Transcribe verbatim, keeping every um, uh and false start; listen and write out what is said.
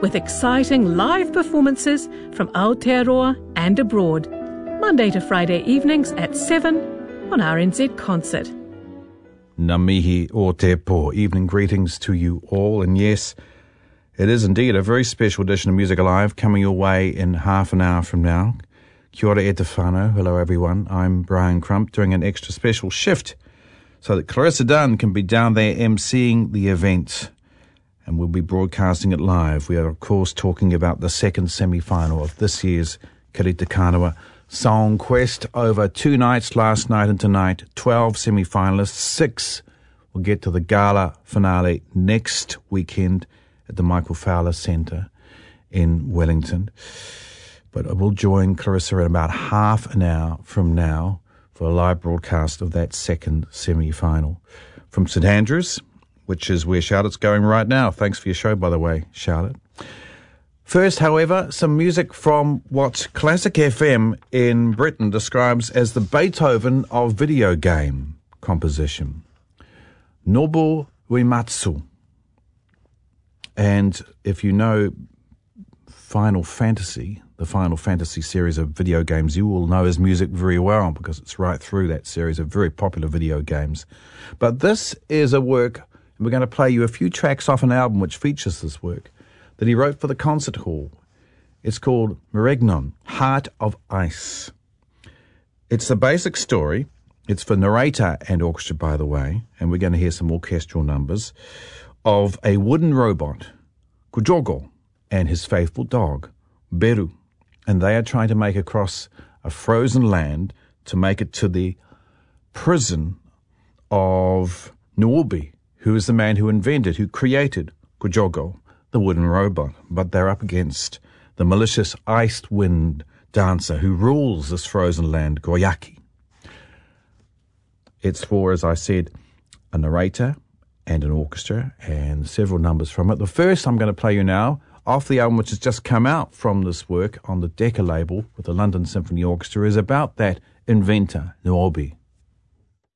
with exciting live performances from Aotearoa and abroad, Monday to Friday evenings at seven on R N Z Concert. Ngā mihi o te po. Evening greetings to you all, and yes, it is indeed a very special edition of Music Alive coming your way in half an hour from now. Kia ora e te whānau. Hello everyone. I'm Brian Crump doing an extra special shift so that Clarissa Dunn can be down there emceeing the event, and we'll be broadcasting it live. We are of course talking about the second semi-final of this year's Karita Kānawa Song Quest. Over two nights, last night and tonight, twelve semi-finalists, six will get to the gala finale next weekend at the Michael Fowler Centre in Wellington. But I will join Clarissa in about half an hour from now for a live broadcast of that second semi-final from St Andrews, which is where Charlotte's going right now. Thanks for your show, by the way, Charlotte. First, however, some music from what Classic F M in Britain describes as the Beethoven of video game composition. Nobuo Uematsu. And if you know Final Fantasy, the Final Fantasy series of video games, you will know his music very well because it's right through that series of very popular video games. But this is a work, and we're going to play you a few tracks off an album which features this work, that he wrote for the concert hall. It's called Meregnon, Heart of Ice. It's the basic story. It's for narrator and orchestra, by the way, and we're going to hear some orchestral numbers, of a wooden robot, Kujogo, and his faithful dog, Beru. And they are trying to make across a frozen land to make it to the prison of Nuobi, who is the man who invented, who created Kujogo, the wooden robot. But they're up against the malicious iced wind dancer who rules this frozen land, Goyaki. It's for, as I said, a narrator and an orchestra and several numbers from it. The first I'm going to play you now, off the album which has just come out from this work on the Decca label with the London Symphony Orchestra, is about that inventor, Nuobi.